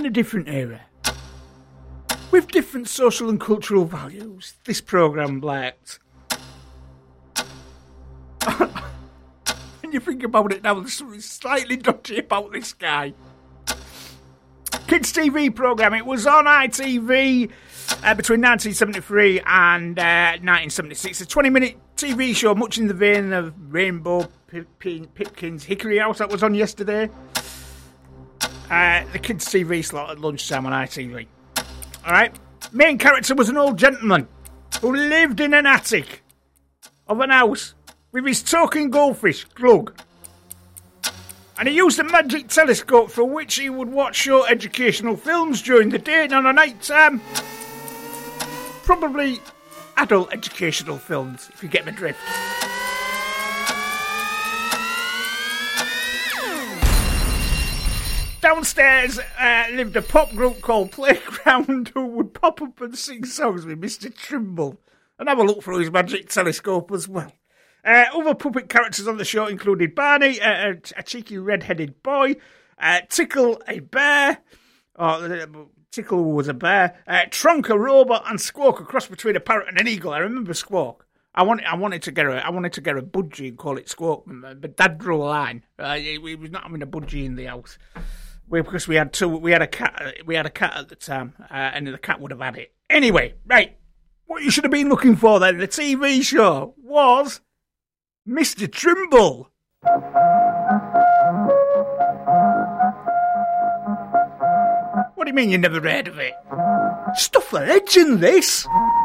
in a different era, with different social and cultural values, this programme lacked. When you think about it now, there's something slightly dodgy about this guy. Kids TV programme, it was on ITV between 1973 and 1976. A 20-minute TV show, much in the vein of Rainbow Pipkin's Hickory House that was on yesterday. The kids' TV slot at lunchtime on ITV. Alright? Main character was an old gentleman who lived in an attic of an house with his talking goldfish, Glug. And he used a magic telescope for which he would watch short educational films during the day, and on a night time, probably adult educational films, if you get my drift. Downstairs lived a pop group called Playground who would pop up and sing songs with Mr. Trimble and have a look through his magic telescope as well. Other puppet characters on the show included Barney, a cheeky red-headed boy, Tickle, a bear, Tickle was a bear, Tronk, a robot, and Squawk, a cross between a parrot and an eagle. I remember Squawk. I wanted to get a budgie and call it Squawk, but Dad drew a line. He was not having a budgie in the house because we had a cat at the time, and the cat would have had it. Anyway, right, what you should have been looking for then, the TV show was Mr. Trimble. What do you mean you never heard of it? Stuff the legend, this.